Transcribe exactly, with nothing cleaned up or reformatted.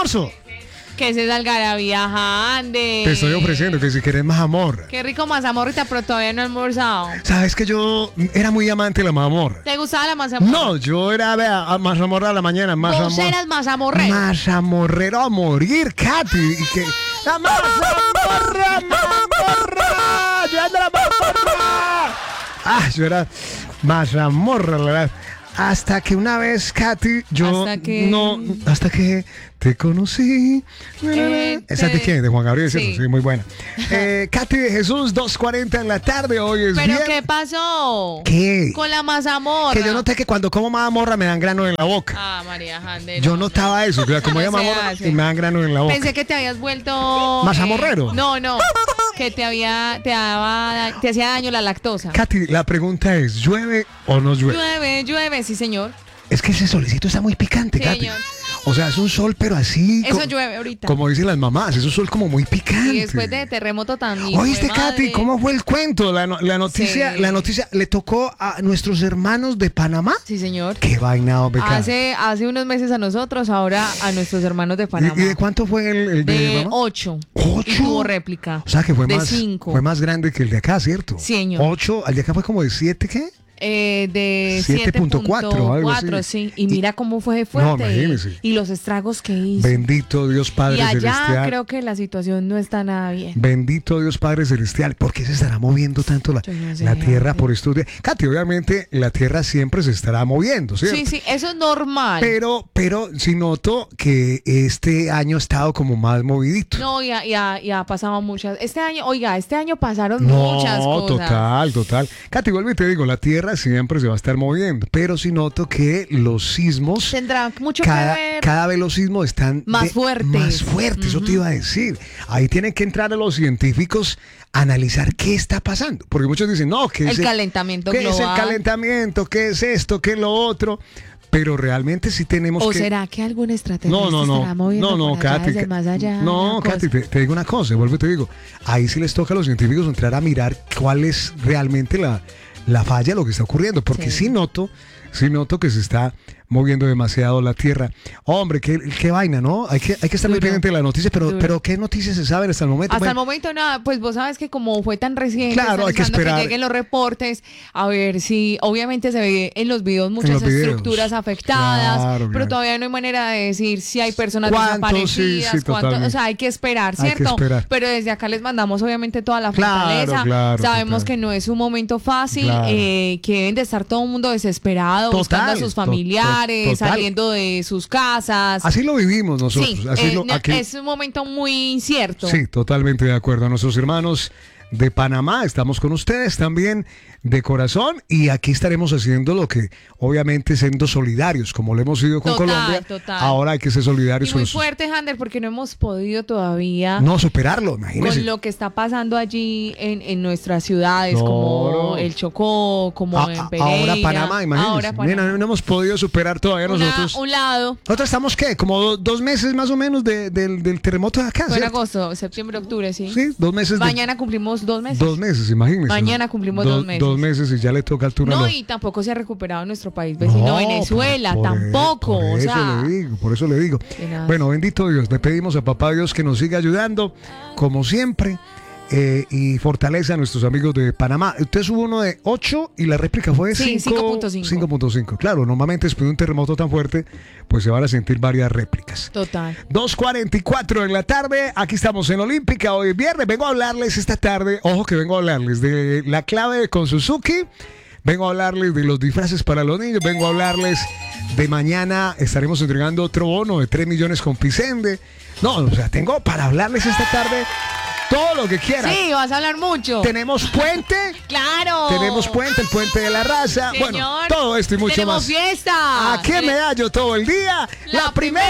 almuerzo. Que se algarabía, Ande. Te estoy ofreciendo que si querés más amor. Qué rico mazamorrita, pero todavía no he almorzado. Sabes que yo era muy amante de la mazamorra. ¿Te gustaba la mazamorra? No, yo era, vea, mazamorra a la mañana. Mazamorra. Vos eras mazamorrero. Mazamorrero a morir, Katy. Y que, ¡la mazamorra, mazamorra! ¡Yo ando la mazamorra! Ah, yo era mazamorra, la verdad. Hasta que una vez, Katy, yo hasta que... no, hasta que te conocí. Eh, ¿Esa te... de quién? De Juan Gabriel, sí. ¿cierto? Sí, muy buena. Eh, Katy de Jesús, dos cuarenta en la tarde, hoy es ¿Pero bien. qué pasó? ¿Qué? Con la mazamorra. Que yo noté que cuando como mazamorra me dan grano en la boca. Ah, María Jande. Yo no, notaba no. eso, que como No ella se mazamorra hace. y me dan grano en la boca. Pensé que te habías vuelto... ¿Mazamorrero? Eh, no, no. Que te había, te daba, te hacía daño la lactosa. Katy, la pregunta es, ¿llueve o no llueve? Llueve, llueve, sí señor. Es que ese solecito está muy picante, Sí, Katy. señor. O sea, es un sol, pero así. Eso co- llueve ahorita. Como dicen las mamás, es un sol como muy picante. Y después de terremoto también. ¿Oíste, Katy? ¿Cómo fue el cuento? La, no- la noticia, Sí. la noticia le tocó a nuestros hermanos de Panamá. Sí, señor. Qué vaina, becada. Hace, hace unos meses a nosotros, ahora a nuestros hermanos de Panamá. ¿Y, y de cuánto fue el, el de, De mamá? ocho. ¿Ocho? Y tuvo réplica. O sea que fue de más, cinco. fue más grande que el de acá, ¿cierto? Sí, señor. Ocho, el de acá fue como de siete, ¿qué? Eh, de siete punto cuatro, algo así. sí. Y mira cómo fue fuerte. No, imagínese. Y los estragos que hizo. Bendito Dios Padre y allá Celestial. creo que la situación no está nada bien. Bendito Dios Padre Celestial. ¿Por qué se estará moviendo tanto la, Yo no sé, la tierra Ángel. por estos días? Katy, obviamente la tierra siempre se estará moviendo, ¿cierto? Sí, sí, eso es normal. Pero, pero sí noto que este año ha estado como más movidito. No, ya, ya, ya ha pasado muchas. Este año, oiga, este año pasaron No, muchas cosas. total, total. Katy, vuelvo y te digo, la tierra siempre se va a estar moviendo, pero sí noto que los sismos, Tendrá mucho cada, que ver. cada vez los sismos están Más de- fuertes. Más fuertes, eso te iba a decir. Ahí tienen que entrar a los científicos a analizar qué está pasando, porque muchos dicen, no, que El es calentamiento ¿qué es el global? calentamiento? ¿Qué es esto? ¿Qué es lo otro? Pero realmente sí tenemos ¿O que... será que algún extraterrestre No, no, no. estará moviendo No, no, por allá Katy. desde que- más allá? No, Una Katy, cosa? te, te digo una cosa, vuelvo y te digo. Ahí sí les toca a los científicos entrar a mirar cuál es realmente la, la falla de lo que está ocurriendo. Porque sí, Sí. noto, sí noto que se está moviendo demasiado la tierra. Hombre, qué, qué vaina, ¿no? Hay que, hay que estar muy Duro. pendiente de las noticias, pero, Duro. pero ¿qué noticias se saben hasta el momento? Hasta Bueno, el momento nada, pues vos sabes que como fue tan reciente, Claro, están hay que esperando esperar. que lleguen los reportes, a ver si, obviamente se ve en los videos muchas los videos. estructuras afectadas, Claro, pero claro. todavía no hay manera de decir si hay personas ¿Cuántos? desaparecidas, Sí, sí, cuántos, totalmente. o sea, hay que esperar, Hay que ¿cierto? esperar. Pero desde acá les mandamos obviamente toda la Claro, fortaleza, claro, sabemos total. que no es un momento fácil, Claro. eh, que deben de estar todo el mundo desesperado, Total, buscando a sus to- to- familiares, total. saliendo de sus casas. así lo vivimos nosotros. Sí, así eh, lo- no, aquí- es un momento muy incierto. Sí, totalmente de acuerdo. A nuestros hermanos de Panamá, estamos con ustedes también de corazón y aquí estaremos haciendo lo que obviamente siendo solidarios, como lo hemos sido con Total, Colombia. total. Ahora hay que ser solidarios Y con muy los- fuerte, Hander, porque no hemos podido todavía No superarlo, imagínense. con lo que está pasando allí en, en nuestras ciudades, No, como no. el Chocó, como A- en a- Pereira. ahora Panamá, imagínense. Ahora Panamá. Mira, no hemos podido superar todavía Una- nosotros. un lado, Nosotros estamos, ¿qué? Como do- dos meses más o menos de- del, del terremoto de acá, fue en ¿cierto? agosto, septiembre, octubre, sí. Sí, dos meses. de- Mañana cumplimos dos meses. Dos meses, imagínense. Mañana ¿no? cumplimos Do- dos meses. Dos meses y ya le toca al turno a No, los- y tampoco se ha recuperado nuestro país vecino, No, Venezuela, por- por- tampoco. Por o eso sea, le digo, por eso le digo. Tenaz. Bueno, bendito Dios, le pedimos a Papá Dios que nos siga ayudando, como siempre, eh, y fortalece a nuestros amigos de Panamá. Usted subo uno de ocho y la réplica fue de Sí, cinco cinco punto cinco. Claro, normalmente después de un terremoto tan fuerte, pues se van a sentir varias réplicas. total. dos cuarenta y cuatro en la tarde, aquí estamos en Olímpica, hoy es viernes, vengo a hablarles esta tarde, ojo que vengo a hablarles de la clave con Suzuki, vengo a hablarles de los disfraces para los niños, vengo a hablarles de mañana, estaremos entregando otro bono de tres millones con Pisende, no, o sea, tengo para hablarles esta tarde todo lo que quieran. Sí, vas a hablar mucho. Tenemos puente, Claro. tenemos puente, el puente de la raza, Señor, bueno, todo esto y mucho tenemos más. fiesta. Aquí me da yo todo el día, la, La primera.